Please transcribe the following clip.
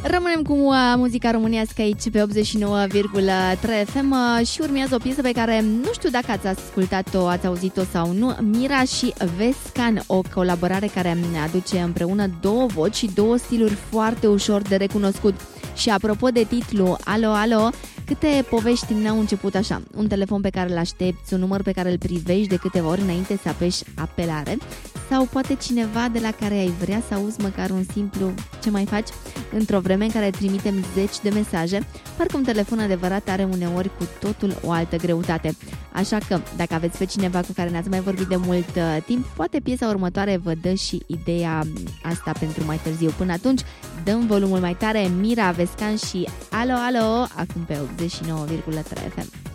Rămânem cu muzica românească aici pe 89,3 FM și urmează o piesă pe care nu știu dacă ați ascultat-o, ați auzit-o sau nu. Mira și Vescan, o colaborare care aduce împreună două voci și două stiluri foarte ușor de recunoscut. Și apropo de titlu, Alo, alo, câte povești n-au început așa? Un telefon pe care îl aștepți, un număr pe care îl privești de câteva ori înainte să apeși apelare, sau poate cineva de la care ai vrea să auzi măcar un simplu "ce mai faci?" Într-o vreme în care trimitem zeci de mesaje, parcă un telefon adevărat are uneori cu totul o altă greutate. Așa că, dacă aveți pe cineva cu care n-ați mai vorbit de mult timp, poate piesa următoare vă dă și ideea asta pentru mai târziu. Până atunci, dăm volumul mai tare, Mira, Vescan și Alo, alo, acum pe 89,3 FM.